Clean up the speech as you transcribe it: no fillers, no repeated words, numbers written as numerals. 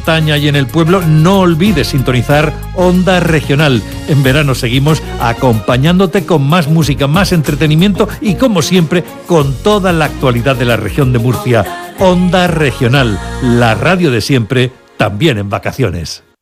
montaña y en el pueblo, no olvides sintonizar Onda Regional. En verano seguimos acompañándote con más música, más entretenimiento y, como siempre, con toda la actualidad de la región de Murcia. Onda Regional, la radio de siempre, también en vacaciones.